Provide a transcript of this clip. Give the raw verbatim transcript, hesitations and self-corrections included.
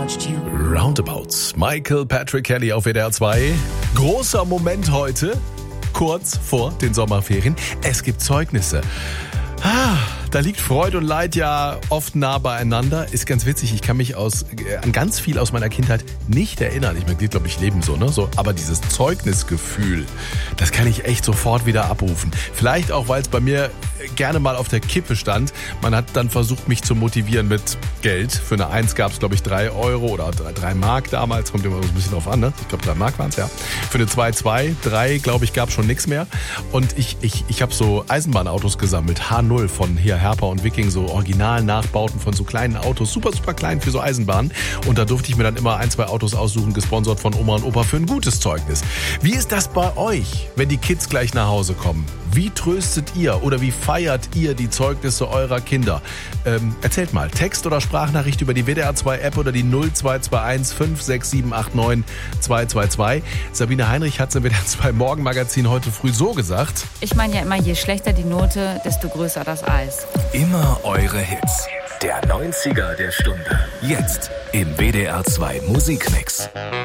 watched you. Roundabouts. Michael Patrick Kelly auf W D R zwei. Großer Moment heute, kurz vor den Sommerferien. Es gibt Zeugnisse. Ah, da liegt Freude und Leid ja oft nah beieinander. Ist ganz witzig, ich kann mich aus, äh, an ganz viel aus meiner Kindheit nicht erinnern. Ich meine, glaube ich, leben so, ne? So, aber dieses Zeugnisgefühl, das kann ich echt sofort wieder abrufen. Vielleicht auch, weil es bei mir gerne mal auf der Kippe stand. Man hat dann versucht, mich zu motivieren mit Geld. Für eine Eins gab es, glaube ich, drei Euro oder drei Mark damals. Kommt immer so ein bisschen drauf an, ne? Ich glaube, drei Mark waren es, ja. Für eine zwei, zwei, drei, glaube ich, gab es schon nichts mehr. Und ich, ich, ich habe so Eisenbahnautos gesammelt. H null von hier Herper und Viking, so Original-Nachbauten von so kleinen Autos. Super, super klein für so Eisenbahnen. Und da durfte ich mir dann immer ein, zwei Autos aussuchen, gesponsert von Oma und Opa für ein gutes Zeugnis. Wie ist das bei euch, wenn die Kids gleich nach Hause kommen? Wie tröstet ihr oder wie feiert ihr die Zeugnisse eurer Kinder? Ähm, erzählt mal, Text- oder Sprachnachricht über die W D R zwei App oder die null zwei zwei eins fünf sechs sieben acht neun zwei zwei zwei. Sabine Heinrich hat es im W D R zwei Morgenmagazin heute früh so gesagt. Ich meine ja immer, je schlechter die Note, desto größer das Eis. Immer eure Hits. Der neunziger der Stunde. Jetzt im W D R zwei Musikmix.